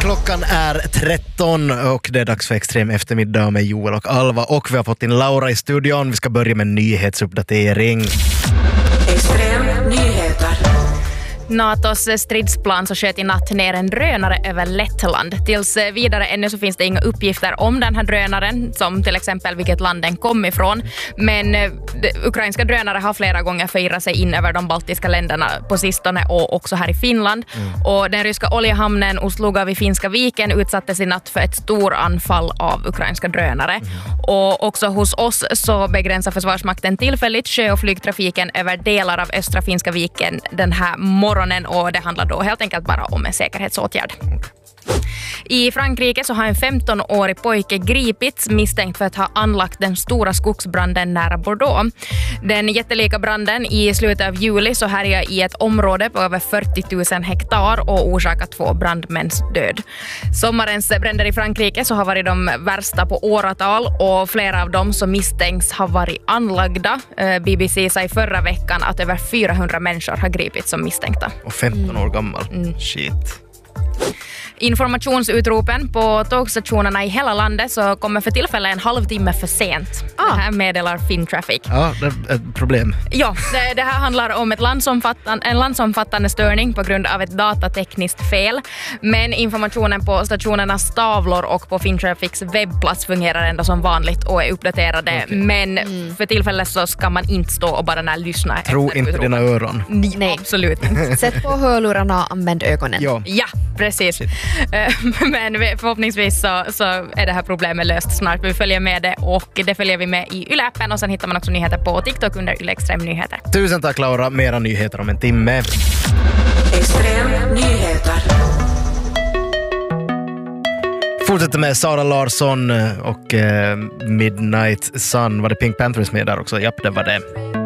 Klockan är 13 och det är dags för Extrem eftermiddag med Joel och Alva. Och vi har fått in Laura i studion. Vi ska börja med en nyhetsuppdatering. Extrem nyheter. NATOs stridsplan så sköt i natt ner en drönare över Lettland. Tills vidare ännu så finns det inga uppgifter om den här drönaren, som till exempel vilket land den kom ifrån. Men ukrainska drönare har flera gånger firat sig in över de baltiska länderna på sistone och också här i Finland. Och den ryska oljehamnen Ustluga vid Finska viken utsattes i natt för ett stort anfall av ukrainska drönare. Och också hos oss så begränsar Försvarsmakten tillfälligt sjö- och flygtrafiken över delar av östra Finska viken den här morgonen, och det handlar då helt enkelt bara om en säkerhetsåtgärd. I Frankrike så har en 15-årig pojke gripits misstänkt för att ha anlagt den stora skogsbranden nära Bordeaux. Den jättelika branden i slutet av juli så härjar i ett område på över 40 000 hektar och orsakar 2 brandmäns död. Sommarens bränder i Frankrike så har varit de värsta på åratal och flera av dem som misstänks har varit anlagda. BBC sa i förra veckan att över 400 människor har gripits som misstänkta. Och 15 år gammal. Shit. Informationsutropen på tågstationerna i hela landet så kommer för tillfället en halvtimme för sent. Det här meddelar Fintraffic. Ja, det är ett problem. Ja, det här handlar om en landsomfattande störning på grund av ett datatekniskt fel. Men informationen på stationernas tavlor och på Fintraffics webbplats fungerar ändå som vanligt och är uppdaterade. Okay. Men för tillfället så ska man inte stå och bara lyssna. Tro inte utropen. dina öron. Nej, absolut inte. Sätt på hörlurarna och använd ögonen. Ja, precis. Men förhoppningsvis så är det här problemet löst snart. Vi följer med det och det följer vi med i Yle-appen och sen hittar man också nyheter på TikTok under Yle Extrem Nyheter. Tusen tack Laura, mera nyheter om en timme. Extrem nyheter. Fortsätter med Sara Larsson och Midnight Sun. Var det Pink Panthers med där också? Japp, det var det.